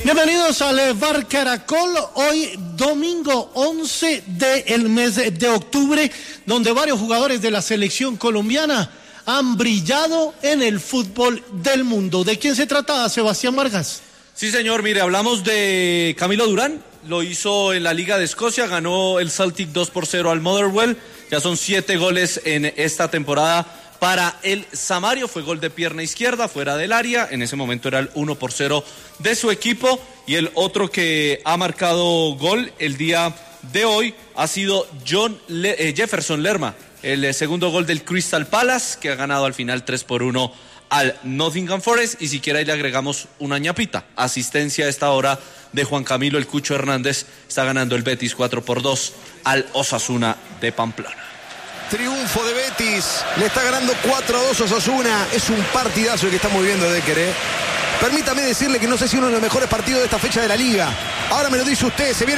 Bienvenidos al Bar Caracol, hoy domingo 11 del mes de octubre, donde varios jugadores de la selección colombiana han brillado en el fútbol del mundo. ¿De quién se trata, Sebastián Vargas? Sí, señor, mire, hablamos de Camilo Durán, lo hizo en la Liga de Escocia, ganó el Celtic 2-0 al Motherwell, ya son 7 goles en esta temporada. Para el Samario fue gol de pierna izquierda, fuera del área, en ese momento era el 1-0 de su equipo, y el otro que ha marcado gol el día de hoy ha sido Jefferson Lerma, el segundo gol del Crystal Palace, que ha ganado al final 3-1 al Nottingham Forest, y si quiere ahí le agregamos una ñapita, asistencia a esta hora de Juan Camilo El Cucho Hernández, está ganando el Betis 4-2 al Osasuna de Pamplona. Triunfo de Betis, le está ganando 4-2 a Osasuna. Es un partidazo el que estamos viviendo de Decker, Permítame decirle que no sé si uno de los mejores partidos de esta fecha de la Liga. Ahora me lo dice usted, se viene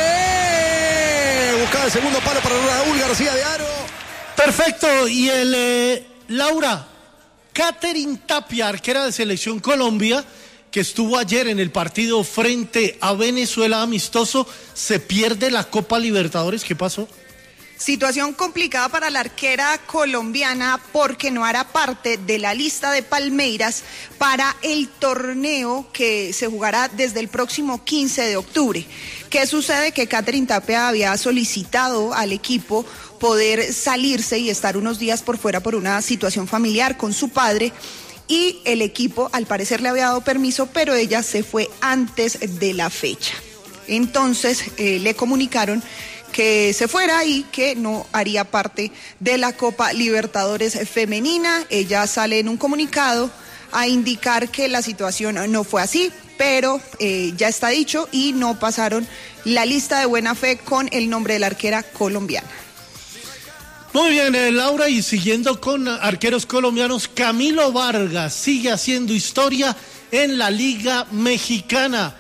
Rosier. Buscaba el segundo palo para Raúl García de Aro. Perfecto, y Laura, Katherine Tapia, arquera de Selección Colombia, que estuvo ayer en el partido frente a Venezuela amistoso, se pierde la Copa Libertadores. ¿Qué pasó? Situación complicada para la arquera colombiana porque no hará parte de la lista de Palmeiras para el torneo que se jugará desde el próximo 15 de octubre. ¿Qué sucede? Que Katherine Tapia había solicitado al equipo poder salirse y estar unos días por fuera por una situación familiar con su padre, y el equipo al parecer le había dado permiso, pero ella se fue antes de la fecha. Entonces le comunicaron que se fuera y que no haría parte de la Copa Libertadores femenina. Ella sale en un comunicado a indicar que la situación no fue así, pero ya está dicho y no pasaron la lista de buena fe con el nombre de la arquera colombiana. Muy bien, Laura, y siguiendo con arqueros colombianos, Camilo Vargas sigue haciendo historia en la Liga Mexicana,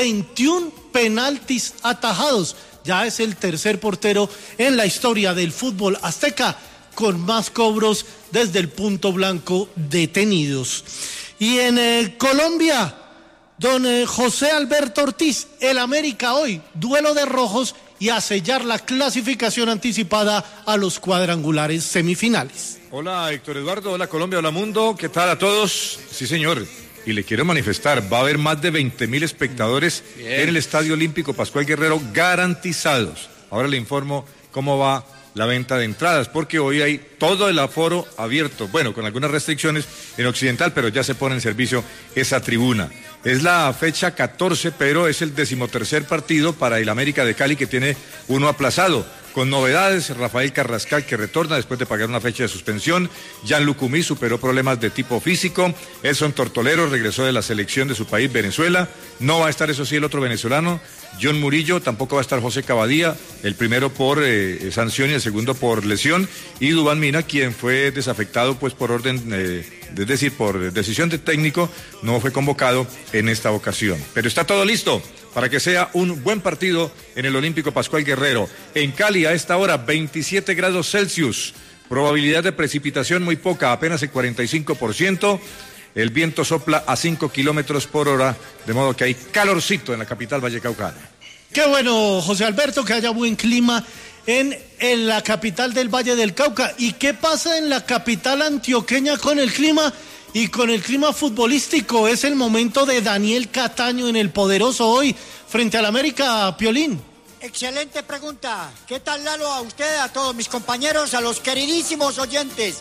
21 penaltis atajados. Ya es el tercer portero en la historia del fútbol azteca con más cobros desde el punto blanco detenidos. Y en Colombia, don José Alberto Ortiz, el América hoy, duelo de rojos y a sellar la clasificación anticipada a los cuadrangulares semifinales. Hola Héctor Eduardo, hola Colombia, hola mundo, ¿qué tal a todos? Sí señor. Y le quiero manifestar, va a haber más de 20,000 espectadores en el Estadio Olímpico Pascual Guerrero garantizados. Ahora le informo cómo va la venta de entradas, porque hoy hay todo el aforo abierto, bueno, con algunas restricciones en Occidental, pero ya se pone en servicio esa tribuna. Es la fecha 14, pero es el 13º partido para el América de Cali, que tiene uno aplazado. Con novedades, Rafael Carrascal, que retorna después de pagar una fecha de suspensión. Jan Lucumí superó problemas de tipo físico. Elson Tortolero regresó de la selección de su país, Venezuela. No va a estar, eso sí, el otro venezolano, John Murillo. Tampoco va a estar José Cavadía, el primero por sanción y el segundo por lesión. Y Duván Mina, quien fue desafectado pues por orden, es decir, por decisión de técnico, no fue convocado en esta ocasión. Pero está todo listo para que sea un buen partido en el Olímpico Pascual Guerrero. En Cali a esta hora 27 grados Celsius, probabilidad de precipitación muy poca, apenas el 45%, el viento sopla a 5 kilómetros por hora, de modo que hay calorcito en la capital vallecaucana. Qué bueno, José Alberto, que haya buen clima en la capital del Valle del Cauca. ¿Y qué pasa en la capital antioqueña con el clima? Y con el clima futbolístico, es el momento de Daniel Cataño en el Poderoso hoy frente al América, Piolín. Excelente pregunta. ¿Qué tal, Lalo? A usted, a todos mis compañeros, a los queridísimos oyentes.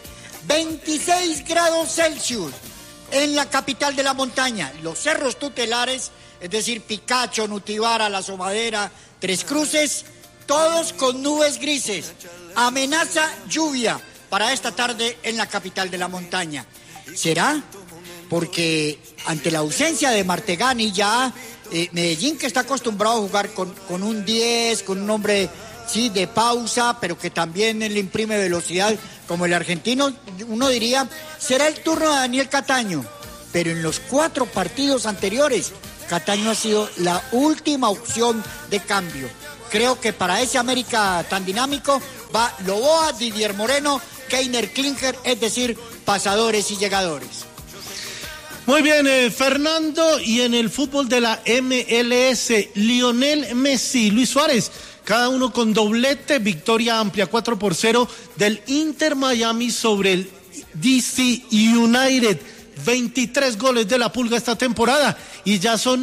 26 grados Celsius en la capital de la montaña. Los cerros tutelares, es decir, Picacho, Nutibara, La Somadera, Tres Cruces, todos con nubes grises. Amenaza lluvia para esta tarde en la capital de la montaña. ¿Será? Porque ante la ausencia de Martegani ya Medellín, que está acostumbrado a jugar con un 10, con un hombre sí de pausa, pero que también le imprime velocidad como el argentino, uno diría, será el turno de Daniel Cataño. Pero en los 4 partidos anteriores, Cataño ha sido la última opción de cambio. Creo que para ese América tan dinámico va Loboa, Didier Moreno, Keiner Klinger, es decir, pasadores y llegadores. Muy bien, Fernando, y en el fútbol de la MLS, Lionel Messi y Luis Suárez, cada uno con doblete, victoria amplia 4-0 del Inter Miami sobre el DC United. 23 goles de la Pulga esta temporada y ya son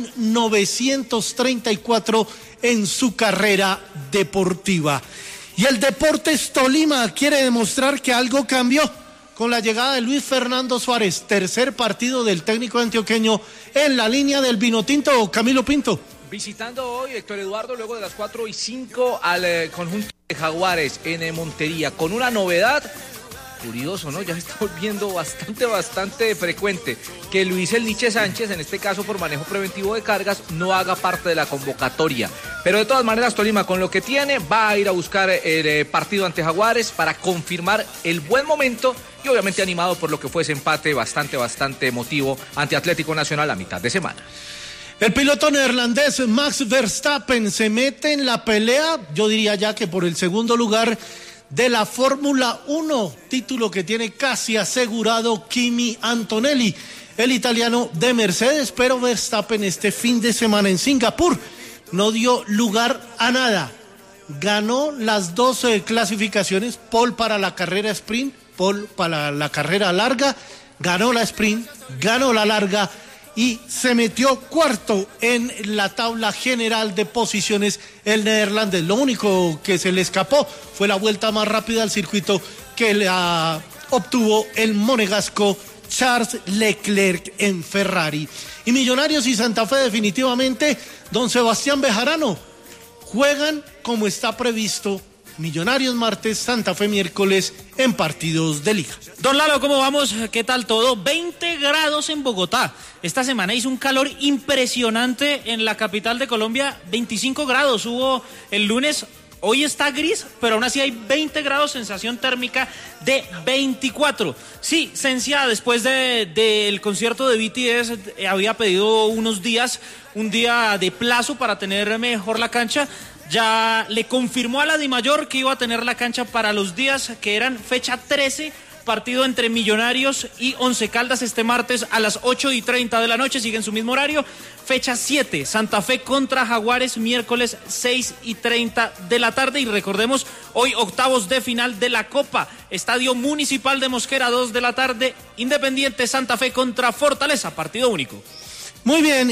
934 en su carrera deportiva. Y el Deportes Tolima quiere demostrar que algo cambió con la llegada de Luis Fernando Suárez, tercer partido del técnico antioqueño en la línea del Vinotinto. Camilo Pinto. Visitando hoy, Héctor Eduardo, luego de las 4:05 al conjunto de Jaguares en Montería, con una novedad. Curioso, ¿no? Ya se está volviendo bastante frecuente que Luis El Niche Sánchez, en este caso por manejo preventivo de cargas, no haga parte de la convocatoria. Pero de todas maneras, Tolima, con lo que tiene, va a ir a buscar el partido ante Jaguares para confirmar el buen momento y obviamente animado por lo que fue ese empate bastante emotivo ante Atlético Nacional a mitad de semana. El piloto neerlandés Max Verstappen se mete en la pelea, yo diría ya que por el segundo lugar de la Fórmula 1, título que tiene casi asegurado Kimi Antonelli, el italiano de Mercedes, pero Verstappen este fin de semana en Singapur no dio lugar a nada. Ganó las dos clasificaciones, pole para la carrera sprint, pole para la carrera larga, ganó la sprint, ganó la larga y se metió cuarto en la tabla general de posiciones el neerlandés. Lo único que se le escapó fue la vuelta más rápida al circuito que la obtuvo el monegasco Charles Leclerc en Ferrari. Y Millonarios y Santa Fe definitivamente, don Sebastián Bejarano, juegan como está previsto. Millonarios martes, Santa Fe miércoles en partidos de liga. Don Lalo, ¿cómo vamos? ¿Qué tal todo? 20 grados en Bogotá. Esta semana hizo un calor impresionante en la capital de Colombia. 25 grados hubo el lunes. Hoy está gris, pero aún así hay 20 grados, sensación térmica de 24. Sí, Cencia, después del concierto de BTS, había pedido un día de plazo para tener mejor la cancha. Ya le confirmó a la Dimayor que iba a tener la cancha para los días que eran fecha 13, partido entre Millonarios y Once Caldas este martes a las 8:30 de la noche, sigue en su mismo horario. Fecha 7, Santa Fe contra Jaguares, miércoles 6:30 de la tarde. Y recordemos, hoy octavos de final de la Copa, Estadio Municipal de Mosquera, 2 de la tarde, Independiente Santa Fe contra Fortaleza, partido único. Muy bien,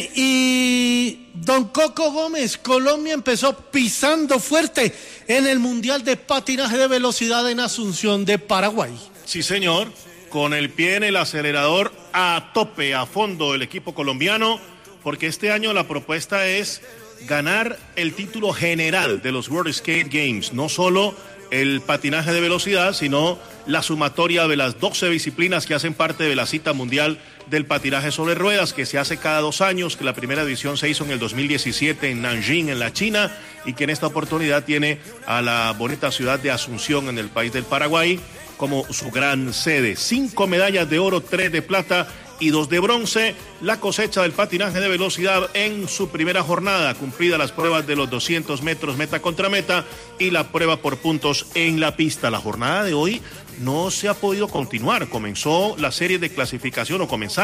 y don Coco Gómez, Colombia empezó pisando fuerte en el Mundial de Patinaje de Velocidad en Asunción de Paraguay. Sí, señor, con el pie en el acelerador a tope, a fondo el equipo colombiano, porque este año la propuesta es ganar el título general de los World Skate Games, no solo el patinaje de velocidad, sino la sumatoria de las 12 disciplinas que hacen parte de la cita mundial del patinaje sobre ruedas, que se hace cada 2 años, que la primera edición se hizo en el 2017 en Nanjing, en la China, y que en esta oportunidad tiene a la bonita ciudad de Asunción, en el país del Paraguay, como su gran sede. 5 medallas de oro, 3 de plata y 2 de bronce, la cosecha del patinaje de velocidad en su primera jornada, cumplida las pruebas de los 200 metros meta contra meta y la prueba por puntos en la pista. La jornada de hoy no se ha podido continuar, comenzaron las series de clasificación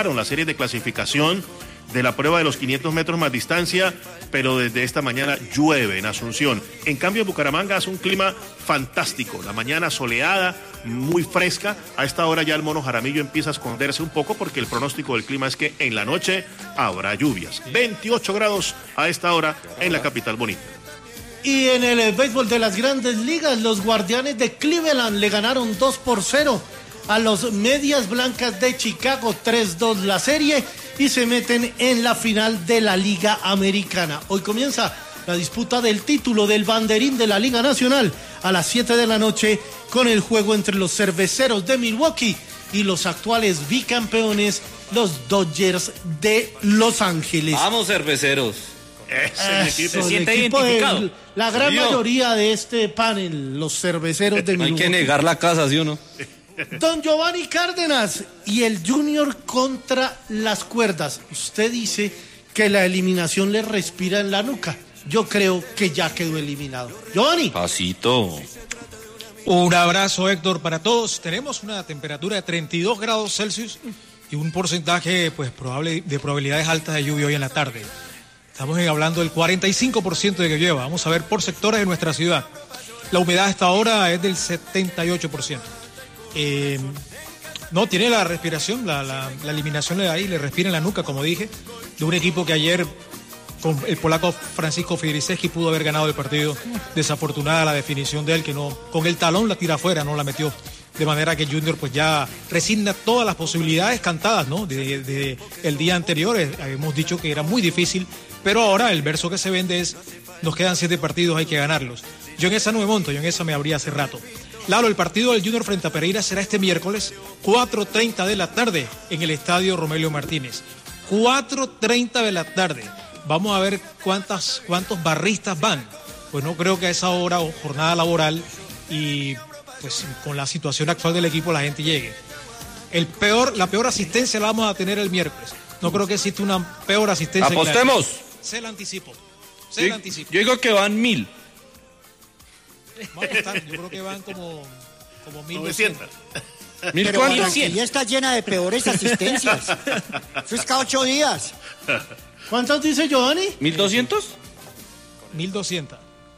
de la prueba de los 500 metros más distancia, pero desde esta mañana llueve en Asunción. En cambio, Bucaramanga hace un clima fantástico, la mañana soleada, muy fresca. A esta hora ya el Mono Jaramillo empieza a esconderse un poco porque el pronóstico del clima es que en la noche habrá lluvias. 28 grados a esta hora en la capital bonita. Y en el béisbol de las Grandes Ligas, los Guardianes de Cleveland le ganaron 2-0 a los Medias Blancas de Chicago, 3-2 la serie, y se meten en la final de la Liga Americana. Hoy comienza la disputa del título del banderín de la Liga Nacional a las 7 de la noche con el juego entre los Cerveceros de Milwaukee y los actuales bicampeones, los Dodgers de Los Ángeles. Vamos, Cerveceros. Se siente identificado. La gran mayoría de este panel, los Cerveceros de Milwaukee. Hay que negar la casa, ¿sí o no? Don Giovanni Cárdenas y el Junior contra las cuerdas. Usted dice que la eliminación le respira en la nuca. Yo creo que ya quedó eliminado. Giovanni. Pasito. Un abrazo, Héctor, para todos. Tenemos una temperatura de 32 grados Celsius y un porcentaje pues de probabilidades altas de lluvia hoy en la tarde. Estamos hablando del 45% de que llueva. Vamos a ver por sectores de nuestra ciudad. La humedad hasta ahora es del 78%. No, tiene la respiración, la eliminación de ahí, le respira en la nuca, como dije, de un equipo que ayer con el polaco Francisco Fidriszewski pudo haber ganado el partido. Desafortunada la definición de él, que no, con el talón la tira afuera, no la metió. De manera que Junior pues ya resigna todas las posibilidades cantadas, ¿no? De el día anterior hemos dicho que era muy difícil, pero ahora el verso que se vende es: nos quedan 7 partidos, hay que ganarlos. Yo en esa no me monto, yo en esa me abría hace rato. Lalo, el partido del Junior frente a Pereira será este miércoles, 4:30 de la tarde, en el estadio Romelio Martínez. 4:30 de la tarde. Vamos a ver cuántos barristas van. Pues no creo que a esa hora o jornada laboral y pues con la situación actual del equipo la gente llegue. La peor asistencia la vamos a tener el miércoles. No creo que exista una peor asistencia. ¡Apostemos! Se la anticipo. Yo digo que van 1000. Vamos a estar, yo creo que van como 1200. 1100. Y está llena de peores asistencias. Eso es cada 8 días. ¿Cuántos dice Giovanni? 1200. 1200.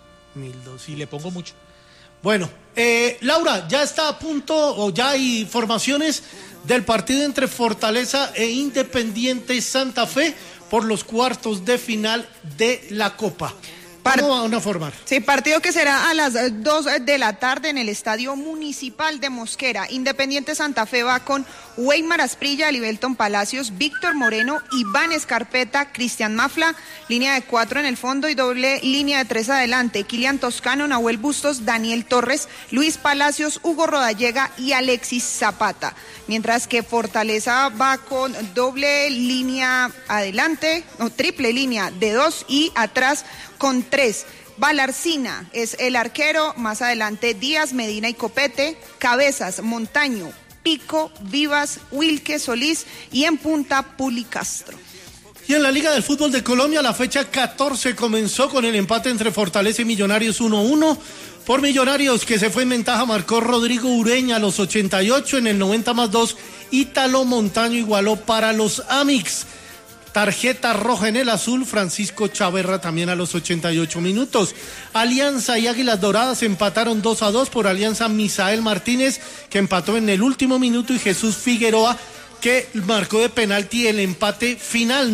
Y le pongo mucho. Bueno, Laura, ya está a punto, o ya hay informaciones del partido entre Fortaleza e Independiente Santa Fe por los cuartos de final de la Copa. ¿Cómo van a formar? Sí, partido que será a las 2 de la tarde en el Estadio Municipal de Mosquera. Independiente Santa Fe va con Weimar Asprilla, Alibelton Palacios, Víctor Moreno, Iván Escarpeta, Cristian Mafla, línea de 4 en el fondo y doble línea de 3 adelante. Kilian Toscano, Nahuel Bustos, Daniel Torres, Luis Palacios, Hugo Rodallega y Alexis Zapata. Mientras que Fortaleza va con doble línea adelante, o triple línea de 2 y atrás con 3. Balarcina es el arquero, más adelante Díaz, Medina y Copete, Cabezas, Montaño, Pico, Vivas, Wilke, Solís y en punta Puli Castro. Y en la Liga del Fútbol de Colombia la fecha 14 comenzó con el empate entre Fortaleza y Millonarios 1-1. Por Millonarios, que se fue en ventaja, marcó Rodrigo Ureña a los 88, en el 90+2 Ítalo Montaño igualó para los Amix. Tarjeta roja en el azul, Francisco Chaverra también a los 88 minutos. Alianza y Águilas Doradas empataron 2-2 por Alianza Misael Martínez, que empató en el último minuto, y Jesús Figueroa, que marcó de penalti el empate final,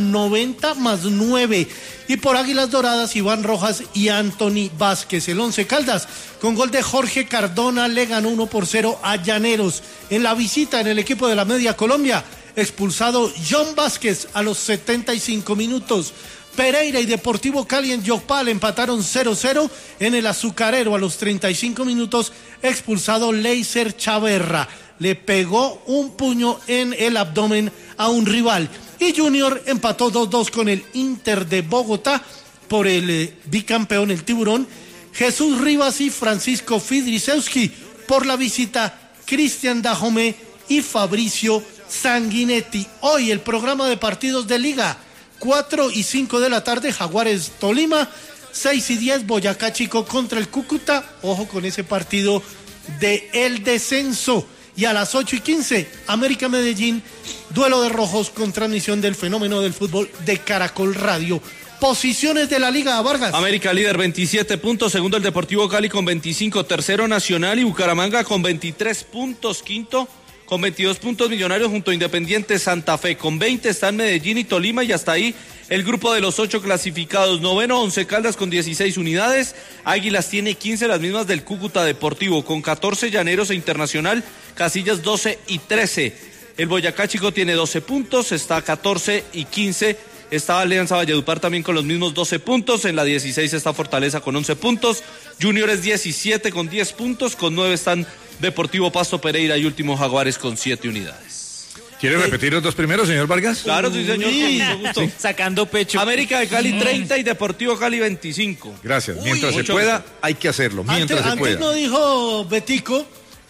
90+9. Y por Águilas Doradas, Iván Rojas y Anthony Vázquez. El Once Caldas, con gol de Jorge Cardona, le ganó 1-0 a Llaneros. En la visita en el equipo de la Media Colombia, expulsado John Vázquez a los 75 minutos. Pereira y Deportivo Cali en Yopal empataron 0-0. En el Azucarero a los 35 minutos, expulsado Leiser Chaverra. Le pegó un puño en el abdomen a un rival. Y Junior empató 2-2 con el Inter de Bogotá por el bicampeón, el Tiburón. Jesús Rivas y Francisco Fidriszewski. Por la visita, Cristian Dajomé y Fabricio Sanguinetti. Hoy el programa de partidos de Liga: 4 y 5 de la tarde, Jaguares Tolima. 6 y 10, Boyacá Chico contra el Cúcuta. Ojo con ese partido de el descenso. Y a las 8 y 15, América Medellín, duelo de rojos con transmisión del Fenómeno del Fútbol de Caracol Radio. Posiciones de la Liga, Vargas. América líder, 27 puntos. Segundo el Deportivo Cali con 25. Tercero Nacional y Bucaramanga con 23 puntos. Quinto con 22 puntos Millonarios junto a Independiente Santa Fe. Con 20 están Medellín y Tolima, y hasta ahí el grupo de los 8 clasificados. Noveno, Once Caldas con 16 unidades. Águilas tiene 15, las mismas del Cúcuta Deportivo. Con 14 Llaneros e Internacional, casillas 12 y 13. El Boyacá Chico tiene 12 puntos, está 14 y 15. Está Alianza Valledupar también con los mismos 12 puntos. En la 16 está Fortaleza con 11 puntos. Junior es 17 con 10 puntos. Con 9 están Deportivo Pasto, Pereira y último Jaguares con 7 unidades. ¿Quiere repetir los dos primeros, señor Vargas? Claro, sí, señor. Con mucho gusto. Sí. Sacando pecho. América de Cali 30 y Deportivo Cali 25. Gracias. Mientras se pueda, hay que hacerlo. Mientras se pueda. Antes no dijo Betico,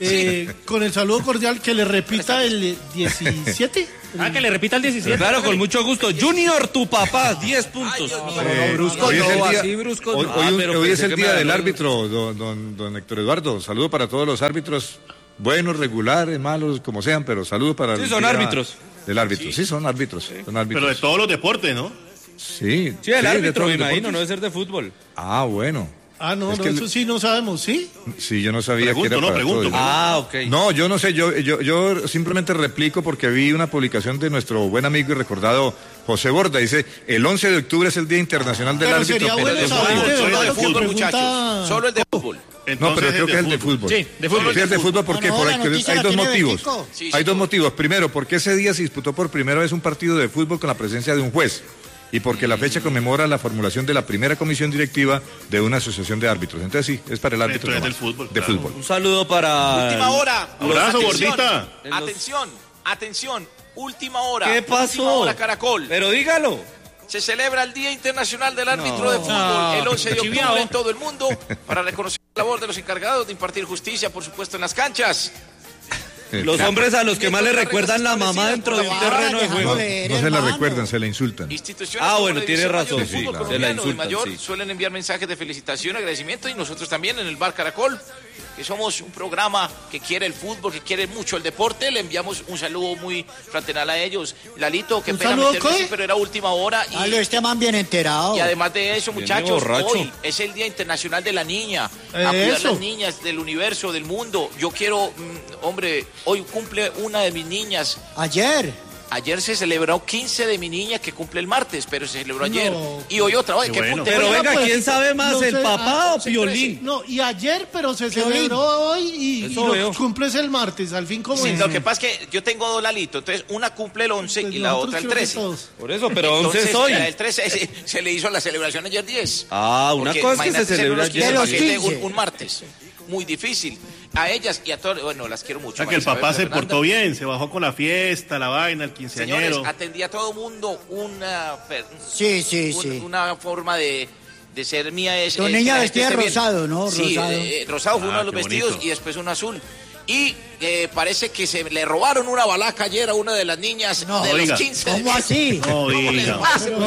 con el saludo cordial, que le repita el 17. Que le repita el 17. Claro, con mucho gusto. Junior, tu papá, 10 puntos. Hoy es el día del árbitro, don Héctor Eduardo. Saludo para todos los árbitros, buenos, regulares, malos, como sean, pero saludo para sí, son árbitros. Del árbitro, sí, son árbitros. Pero de todos los deportes, ¿no? Sí. Sí, el árbitro, de todos me los imagino, deportes. no debe ser de fútbol. Ah, bueno. Ah, no, Es no, que eso sí no sabemos, ¿sí? Sí, yo no sabía que era para pregunto. todo. Ok. No, yo no sé, yo simplemente replico porque vi una publicación de nuestro buen amigo y recordado José Borda. Dice, el 11 de octubre es el Día Internacional del Pero Árbitro. sería bueno saber de Solo verdad de lo que fútbol, pregunta. Solo el de fútbol. No, pero Entonces, creo que es el de fútbol. Sí, de fútbol. Sí, el de fútbol, ¿por qué? No, Porque la noticia hay la dos tiene motivos. Betico. Sí, Hay dos señor. motivos. Primero, porque ese día se disputó por primera vez un partido de fútbol con la presencia de un juez. Y porque la fecha conmemora la formulación de la primera comisión directiva de una asociación de árbitros. Entonces sí, es para el árbitro. Entonces nomás, del fútbol, de claro. fútbol. Un saludo para... Última hora. Abrazo, Atención, gordita. Atención. Última hora. ¿Qué pasó? Última hora, Caracol. Pero dígalo. Se celebra el Día Internacional del Árbitro de Fútbol el 11 de octubre Chiviao. en todo el mundo para reconocer la labor de los encargados de impartir justicia, por supuesto, en las canchas. Los hombres a los que más le recuerdan la mamá dentro de un terreno de juego. No se la recuerdan, se la insultan. Instituciones Ah, como bueno, la tiene División razón, Mayor sí, del Fútbol claro. colombiano Se la y insultan, mayor sí. suelen enviar mensajes de felicitación, agradecimiento, y nosotros también en el Bar Caracol, que somos un programa que quiere el fútbol, que quiere mucho el deporte, le enviamos un saludo muy fraternal a ellos. Lalito, qué ¿Un pena saludo, meterme qué? así, pero era última hora Dale, este man bien enterado. y además de eso, Viene muchachos, borracho. hoy es el Día Internacional de la Niña. A cuidar Eso. las niñas del universo, del mundo. Yo quiero, hombre, hoy cumple una de mis niñas. Ayer se celebró 15 de mi niña que cumple el martes, pero se celebró ayer. Y hoy otra vez. Qué bueno. puntero. Pero Oiga, venga, pues, ¿quién sabe más, no el sé, papá o se Piolín? No, y ayer, pero se Piolín. celebró hoy y Eso lo veo. cumples el martes, al fin como Sí, es. lo que pasa es que yo tengo dos Lalitos, entonces una cumple el 11 Pues y la nosotros otra el creo que 13. todos. Por eso, pero 11 Entonces, es hoy. el 13 se le hizo la celebración ayer 10. Ah, una Porque cosa es que imagínate se ser celebra unos 15 ayer. De los paquetes 15. un martes. Muy difícil. A ellas y a todos, bueno, las quiero mucho. O sea que el María papá Isabel, se Fernanda. portó bien, se bajó con la fiesta, la vaina, el Señores, quinceañero. atendí a todo mundo Sí. una forma de ser mía es... Tu que niña la vestida gente de esté bien. rosado, ¿no? Sí, Rosado. rosado fue uno de los qué vestidos bonito. y después un azul. Y parece que se le robaron una balaca ayer a una de las niñas No, de oiga. los 15. ¿Cómo así? No diga.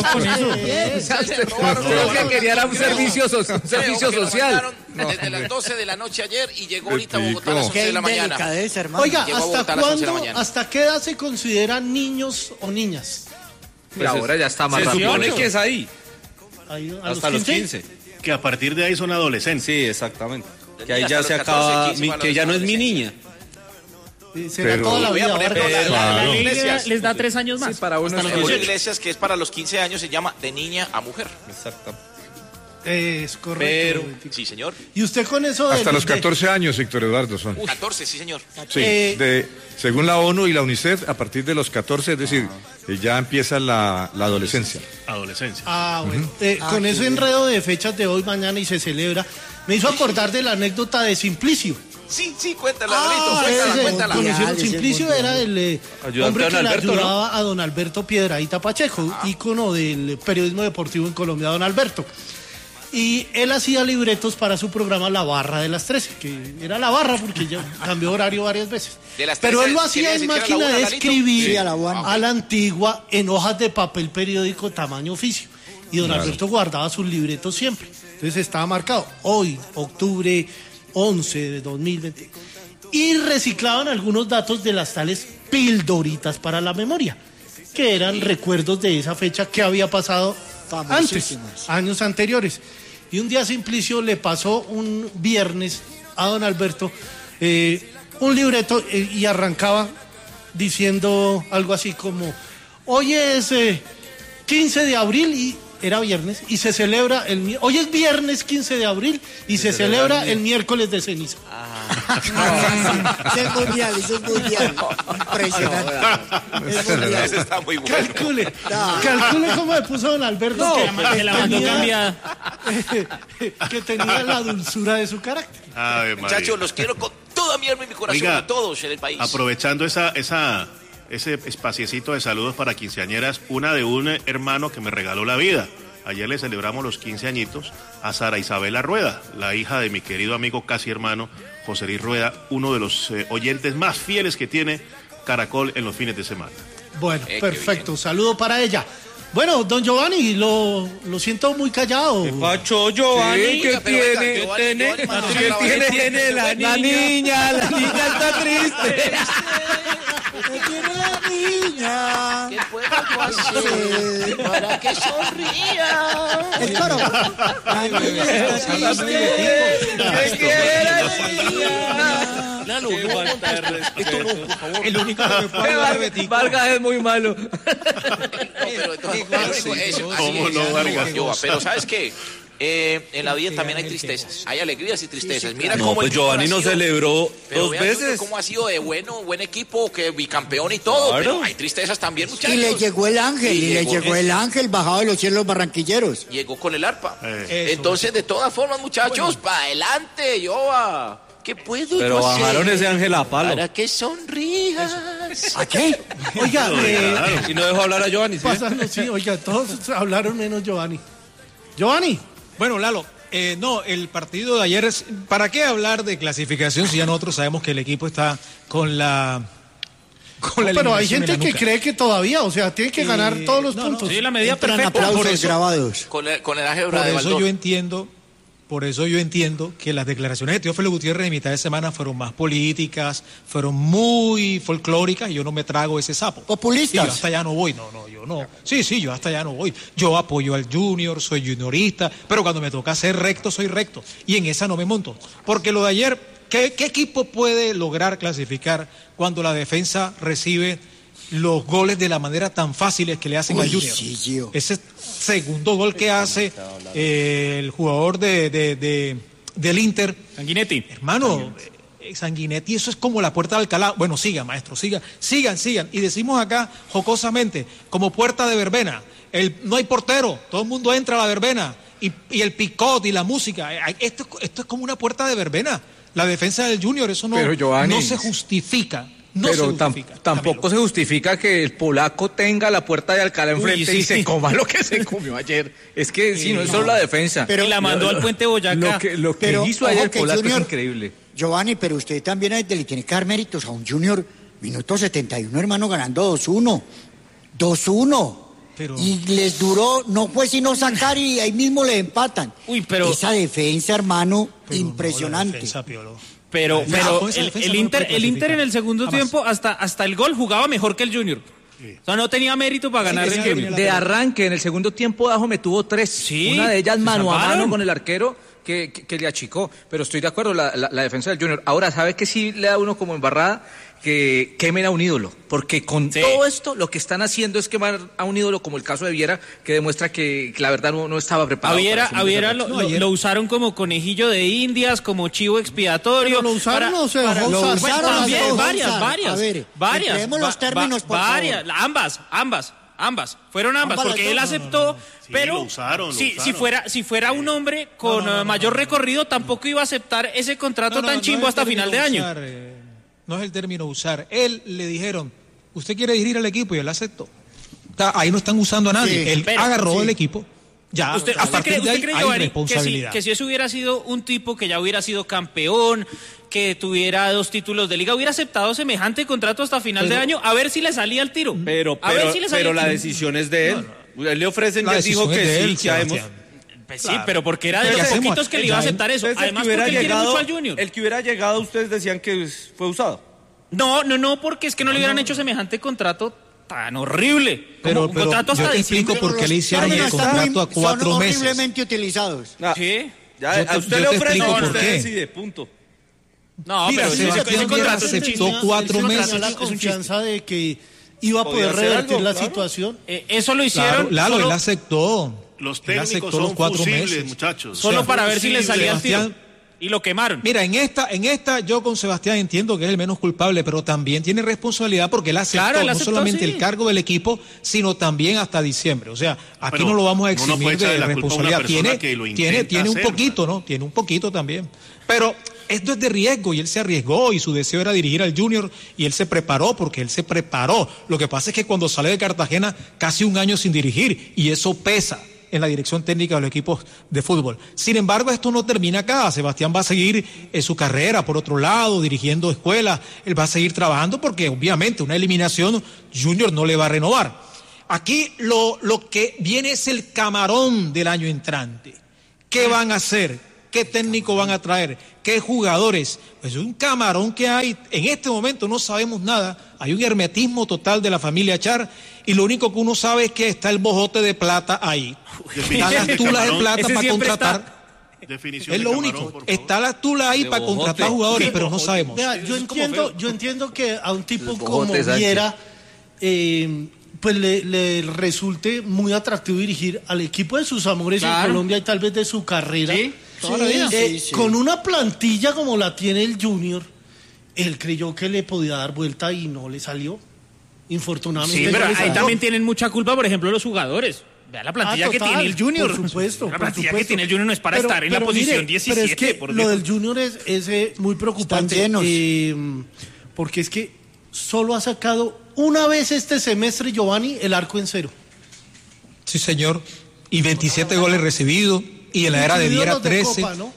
Creo que quería un servicio social. Desde las 12 de la noche ayer y llegó ahorita a Betico. Bogotá a las 11 Qué de la mañana. indelicadeza, hermano. Oiga, Llegó a ¿hasta Bogotá a las 11 de la cuándo, mañana. hasta qué edad se consideran niños o niñas? Pues ahora ya está más Se rápido. supone que es ahí, Ahí, a hasta los 15. Que a partir de ahí son adolescentes. Sí, exactamente. Que ahí Hasta ya los se 14, acaba, 15 para que los ya no es mi adolescentes. niña. Será Pero- toda la Voy a vida. poner va a la- regalar. la- La ley iglesias. les da 3 años más. para unos hasta los En 18. iglesias que es para los 15 años se llama de niña a mujer. Exacto. Es correcto. Pero- Betico. Sí, señor. Y usted con eso Hasta del- los 14 años, Héctor Eduardo, son. 14, sí, señor. Sí, según la ONU y la UNICEF, a partir de los 14, es decir, ya empieza la adolescencia. Adolescencia. Ah, bueno. Con ese enredo de fechas de hoy, mañana y se celebra, me hizo acordar de la anécdota de Simplicio. Sí, cuéntala, Ah, Lolito, ese cuéntala. Conocieron ese Simplicio mundial. era el Ayudante hombre a que don le Alberto, ayudaba a don Alberto Piedradita Pacheco, ícono del periodismo deportivo en Colombia, don Alberto. Y él hacía libretos para su programa La Barra de las 13, que era La Barra porque ya cambió horario varias veces. De las Pero 13, él lo ¿quiere hacía en decir que era máquina la una, de Lalito? escribir Sí, a la one. a la antigua en hojas de papel periódico tamaño oficio. Y don Alberto guardaba sus libretos siempre. Entonces estaba marcado hoy, octubre 11 de 2020. Y reciclaban algunos datos de las tales pildoritas para la memoria, que eran recuerdos de esa fecha que había pasado antes, Famosísimas. años anteriores. Y un día Simplicio le pasó un viernes a don Alberto un libreto y arrancaba diciendo algo así como, hoy es 15 de abril y era viernes y se celebra hoy es viernes 15 de abril y se celebra el miércoles de ceniza. Ese es mundial, ese es mundial. Impresionante. Es mundial. Ese está muy bueno. Calcule cómo le puso don Alberto Que la mandó cambiada. que tenía la dulzura de su carácter. Ave María. Muchachos, los quiero con toda mi alma y mi corazón, Oiga, a todos en el país. Aprovechando ese espaciecito de saludos para quinceañeras, una de un hermano que me regaló la vida. Ayer le celebramos los 15 añitos a Sara Isabela Rueda, la hija de mi querido amigo, casi hermano, José Luis Rueda, uno de los oyentes más fieles que tiene Caracol en los fines de semana. Bueno, qué perfecto. Saludo para ella. Bueno, don Giovanni, lo siento muy callado. Pacho Giovanni, Sí, ¿qué pero venga, tiene? Giovanni, mano, ¿Qué la tiene? verdad, Tiene la niña. La niña está triste. ¿Qué tiene la niña? niña. ¿Qué puedo yo hacer para que sonría? El coro. La niña está triste. Lalo, no falta de respeto, por favor. El único que me puede hablar de Betico. Vargas es muy malo. No, pero ¿Cómo no, Vargas? Pero ¿sabes qué? En la vida también hay tristezas, hay alegrías y tristezas. Mira No, cómo pues el Junior Giovanni ha no sido- celebró pero 2 vean, Junior, veces. cómo ha sido de buen equipo, que bicampeón y todo, Claro. pero hay tristezas también, muchachos. Y le llegó el ángel, Y y le llegó- llegó el ángel bajado de los cielos barranquilleros. Llegó con el arpa. Eso. Entonces, de todas formas, muchachos, para adelante, Joa. ¿Qué puedo Pero yo hacer bajaron ese ángel a palo. para que sonrías? ¿A qué? Oiga, Y no dejó hablar a Giovanni. ¿sí? pasando, sí, oiga, todos hablaron menos Giovanni. Giovanni. Bueno, Lalo, no, el partido de ayer es... ¿Para qué hablar de clasificación si ya nosotros sabemos que el equipo está con la... Pero hay eliminación en gente la que nuca? cree que todavía, o sea, tiene que ganar todos los puntos. Sí, la medida Entran perfecta. aplausos grabados. Con el álgebra Por de eso Baldor. yo entiendo que las declaraciones de Teófilo Gutiérrez en mitad de semana fueron más políticas, fueron muy folclóricas y yo no me trago ese sapo. Populistas. Y yo hasta allá no voy, yo no. Sí, yo hasta allá no voy. Yo apoyo al Junior, soy juniorista, pero cuando me toca ser recto, soy recto. Y en esa no me monto. Porque lo de ayer, ¿qué equipo puede lograr clasificar cuando la defensa recibe los goles de la manera tan fáciles que le hacen al Junior? Sí, Gio. Ese segundo gol que hace el jugador del Inter, Sanguinetti. hermano, Sanguinetti, eso es como la puerta de Alcalá. Bueno, sigan, maestro, sigan. Y decimos acá jocosamente, como puerta de verbena, no hay portero, todo el mundo entra a la verbena, y el picot y la música, esto es como una puerta de verbena. La defensa del Junior, eso Pero, Giovanni, no se justifica. Pero tampoco se justifica que el polaco tenga la puerta de Alcalá enfrente sí. y se coma lo que se comió ayer. Es que sí, no es solo la defensa. Y la mandó al puente Boyacá. Lo que Pero, hizo ayer ojo el que polaco Junior- es increíble. Giovanni, pero usted también le tiene que dar méritos a un Junior. Minuto 71, hermano, ganando 2-1. 2-1. Pero- Y les duró, no fue sino sacar y ahí mismo le empatan. Uy, pero- Esa defensa, hermano, Pero no, la impresionante. defensa, Piolo. Pero esa defensa el no Inter, puede el Inter en clasificar. el segundo Jamás. tiempo hasta el gol jugaba mejor que el Junior. O sea, no tenía mérito para ganar el Junior. De arranque, en el segundo tiempo, Dajo me tuvo 3. Sí, Una de ellas se mano a salvaron. mano con el arquero que le achicó. Pero estoy de acuerdo, la defensa del Junior. Ahora, ¿sabe qué sí le da uno como embarrada? Que quemen a un ídolo. Porque con todo esto, lo que están haciendo es quemar a un ídolo, como el caso de Viera, que demuestra que la verdad no estaba preparado. A Viera No, ayer- lo usaron como conejillo de indias, como chivo expiatorio. ¿Pero lo usaron o se dejó Lo usar? usaron, También, las dos varias. A ver, empleemos los términos, por varias, favor. ambas, fueron ambas, Ambas porque las él dos. aceptó, Sí, pero lo usaron. si fuera un hombre con mayor recorrido, tampoco iba a aceptar ese contrato tan chimbo hasta final de año. No es el término usar. Él le dijeron, ¿usted quiere dirigir al equipo? Y él aceptó. Ahí no están usando a nadie. Sí, él pero- agarró el equipo. Ya, ¿Usted a partir de ahí cree, hay Giovanni, responsabilidad. que si eso hubiera sido un tipo que ya hubiera sido campeón, que tuviera 2 títulos de liga, hubiera aceptado semejante contrato hasta final de año, a ver si le salía el tiro? Pero la decisión es de él. Él le ofrecen, La ya dijo decisión es que de sí, él, ya hemos... Sebastián. Pues sí, pero porque era de ¿Qué los hacemos? poquitos que le iba a aceptar eso. Entonces, Además, porque él quiere mucho al Junior. el que hubiera llegado, ustedes decían que fue usado. No, porque es que no le hubieran hecho semejante contrato tan horrible. Como un contrato yo hasta te explico diciembre. por qué le hicieron el Términos están contrato a muy- 4 son meses. horriblemente utilizados. Sí. Ya, a usted yo le te ofrecen, explico por usted qué. decide, punto. No, Mira, pero Sebastián Viera es un chiste. aceptó 4 Él meses. tenía la confianza de que iba a Podía poder hacer revertir algo, la claro. situación. Eso lo hicieron Claro, Lalo, solo, él aceptó. Los Él técnicos aceptó son los 4 fusibles, meses. muchachos. solo para ver si le salía el tiro. Sebastián- Y lo quemaron. Mira, en esta yo con Sebastián entiendo que es el menos culpable, pero también tiene responsabilidad porque él aceptó, Claro, él no aceptó, solamente sí. el cargo del equipo, sino también hasta diciembre. O sea, aquí Pero no lo vamos a uno no eximir puede echarle de la culpa a una responsabilidad. persona que lo intenta Tiene un hacer, poquito, ¿no? Tiene un poquito también. Pero esto es de riesgo y él se arriesgó y su deseo era dirigir al Junior y él se preparó porque él se preparó. Lo que pasa es que cuando sale de Cartagena casi un año sin dirigir y eso pesa en la dirección técnica de los equipos de fútbol. Sin embargo, esto no termina acá. Sebastián va a seguir su carrera por otro lado, dirigiendo escuelas. Él va a seguir trabajando porque obviamente una eliminación Junior no le va a renovar. Aquí lo que viene es el camarón del año entrante. ¿Qué van a hacer? qué técnico van a traer, qué jugadores. Pues es un camarón que hay. En este momento no sabemos nada. Hay un hermetismo total de la familia Char y lo único que uno sabe es que está el bojote de plata ahí. Están las tulas de plata para contratar. Definición es lo único. Está la tula ahí para contratar jugadores, pero no sabemos. Vea, yo entiendo que a un tipo como Viera pues le resulte muy atractivo dirigir al equipo de sus amores en Colombia y tal vez de su carrera. Sí, con una plantilla como la tiene el Junior, él creyó que le podía dar vuelta y no le salió. Infortunadamente. Sí, pero ahí también tienen mucha culpa, por ejemplo, los jugadores. Vea la plantilla que tiene el Junior. Por supuesto. La plantilla que tiene el Junior no es para estar en la posición 17. Pero es que lo del Junior es muy preocupante. Porque es que solo ha sacado una vez este semestre, Giovanni, el arco en cero. Sí, señor. Y 27 goles recibidos. Y en la era de Viera 13. Copa, ¿no?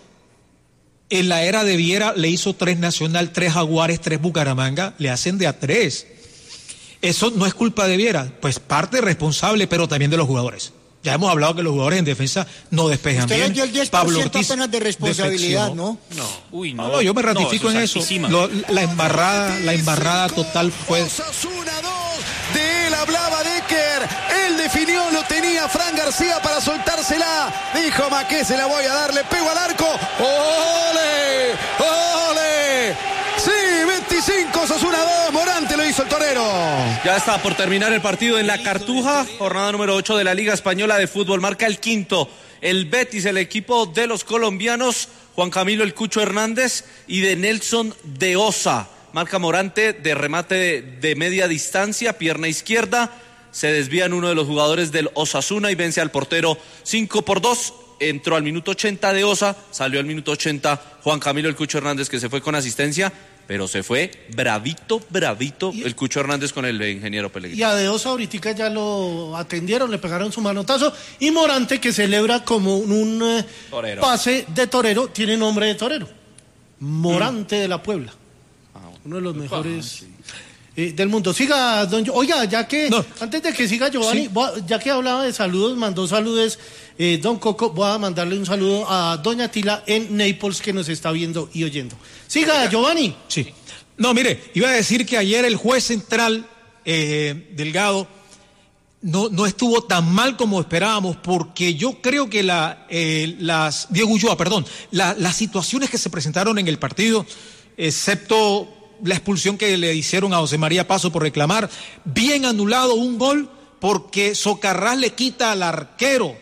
En la era de Viera le hizo 3 Nacional, 3 Jaguares, 3 Bucaramanga. Le hacen de a 3. Eso no es culpa de Viera, pues parte responsable, pero también de los jugadores. Ya hemos hablado que los jugadores en defensa no despejan bien. Usted le dio el 10% Pablo Ortiz, apenas de responsabilidad, ¿no? No, yo me ratifico en eso. La embarrada total fue... Osasuna 2, de él hablaba Decker, él definió, lo tenía Fran García para soltársela, dijo Maqué, se la voy a dar, le pego al arco, ¡ole! ¡Ole! Sí, 25, Osasuna 2, Morante lo hizo el torero. Ya está por terminar el partido en la Cartuja, jornada número 8 de la Liga Española de Fútbol, marca el quinto, el Betis, el equipo de los colombianos, Juan Camilo El Cucho Hernández y de Nelson de Osa, marca Morante de remate de media distancia, pierna izquierda, se desvían uno de los jugadores del Osasuna y vence al portero 5-2. Entró al minuto 80 de Osa, salió al minuto 80 Juan Camilo El Cucho Hernández, que se fue con asistencia, pero se fue bravito el Cucho Hernández con el ingeniero Pellegrini. Y a De Osa ahorita ya lo atendieron, le pegaron su manotazo, y Morante, que celebra como un pase de torero, tiene nombre de torero, Morante de la Puebla, uno de los mejores del mundo. Siga, oiga, ya que, antes de que siga Giovanni, ya que hablaba de saludos, mandó saludos don Coco, voy a mandarle un saludo a doña Tila en Naples, que nos está viendo y oyendo. Siga, Giovanni. Sí. No, mire, iba a decir que ayer el juez central, Delgado, no estuvo tan mal como esperábamos, porque yo creo que Diego Ulloa, las situaciones que se presentaron en el partido, excepto la expulsión que le hicieron a José María Paso por reclamar, bien anulado un gol, porque Socarrás le quita al arquero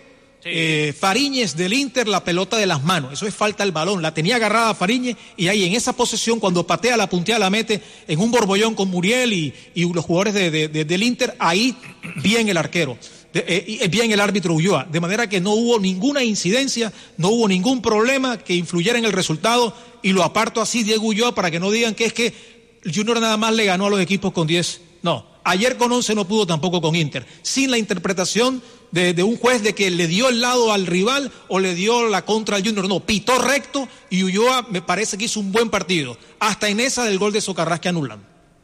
Fariñez del Inter la pelota de las manos. Eso es falta al balón, la tenía agarrada Fariñez, y ahí en esa posesión, cuando patea, la puntea, la mete en un borbollón con Muriel y los jugadores del Inter, ahí bien el arquero, bien el árbitro Ulloa, de manera que no hubo ninguna incidencia, no hubo ningún problema que influyera en el resultado, y lo aparto así, Diego Ulloa, para que no digan que es que el Junior nada más le ganó a los equipos con 10. No, ayer con 11 no pudo tampoco con Inter, sin la interpretación de un juez de que le dio el lado al rival o le dio la contra al Junior. No, pitó recto, y Ulloa me parece que hizo un buen partido, hasta en esa del gol de Socarrás que anulan.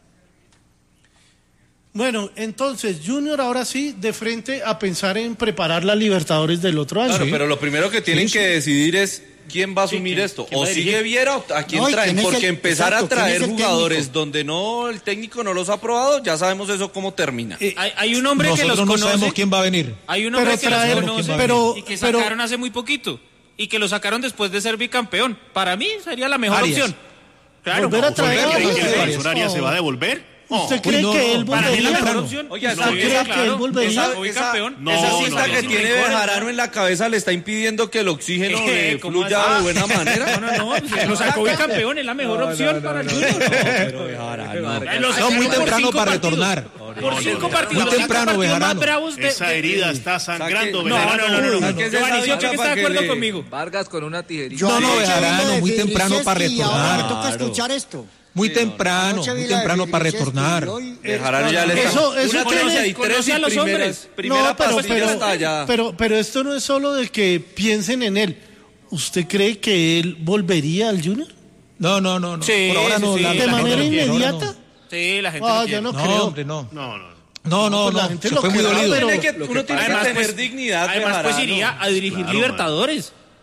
Bueno, entonces Junior ahora sí de frente a pensar en preparar la Libertadores del otro año. Claro, pero lo primero que tienen que decidir es quién va a asumir esto. O sigue Viera o a quién traen, porque empezar a traer jugadores donde el técnico no los ha aprobado, ya sabemos eso cómo termina. Hay un hombre que los conoce. Nosotros no sabemos quién va a venir. Hay un hombre que los conoce y que sacaron hace muy poquito, y que lo sacaron después de ser bicampeón. Para mí sería la mejor opción. Claro, volver a traer a Arias se va a devolver. ¿Usted cree que él volvería? Oiga, ¿usted cree que él volvería? Esa cita que tiene Bejarano en la cabeza le está impidiendo que el oxígeno le fluya de buena manera. No, lo sacó bicampeón, es la mejor opción para el Junior. Pero Bejarano. No, muy temprano para retornar. Por 5 partidos. Muy temprano, Bejarano. Esa herida está sangrando, Bejarano. Giovanni, yo que está de acuerdo conmigo. Vargas con una tijerita. No, Bejarano, muy temprano para retornar. Me toca escuchar esto. Muy temprano para retornar. Bejarano ya le eso conoce a los hombres. Primera pastilla está allá. Pero esto no es solo de que piensen en él. ¿Usted cree que él volvería al Junior? No. Sí, por ahora no. ¿De manera inmediata? Sí, la gente yo no creo. Hombre, no. No, la gente lo fue muy dolido. Uno tiene que tener dignidad. Además, pues iría a dirigir Libertadores.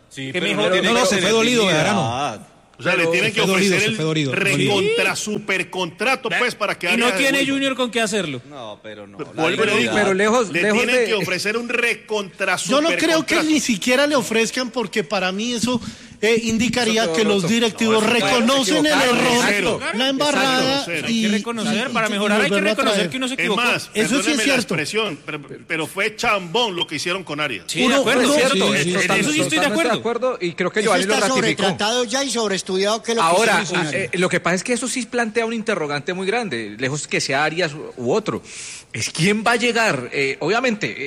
Sí, ¿Qué pero mejor? se fue dolido, Bejarano. O sea, le tienen que ofrecer el recontra Sí. supercontrato, pues, para que Y no haga tiene de Junior con qué hacerlo. No, pero no. Vuelvo y le digo, pero lejos le tienen de- que ofrecer un recontra Yo no creo que supercontrato. ni siquiera le ofrezcan, porque para mí eso indicaría Eso que los roto. directivos No, eso reconocen el equivocaron, error, exacto. la embarrada, Exacto, y Hay que reconocer, para mejorar hay que volverlo a reconocer traer. que uno se Es equivocó. más, Eso sí es perdóneme la cierto. expresión, pero fue chambón lo que hicieron con Arias. Sí, de acuerdo, uno- es cierto. sí, sí, Eso sí estoy de acuerdo. y creo que Eso Giovanni lo está ratificó. sobretratado ya y sobreestudiado que lo que Ahora, hicieron con Arias. lo que pasa es que eso sí plantea un interrogante muy grande, lejos que sea Arias u otro. Es quién va a llegar. Obviamente,